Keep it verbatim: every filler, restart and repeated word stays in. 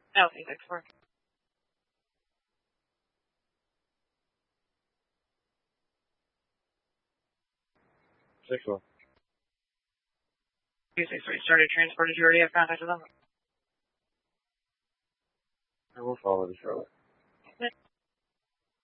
I don't think that's for. Six one. two six three started transport. Did you already have contact with them? I will follow the Charlotte.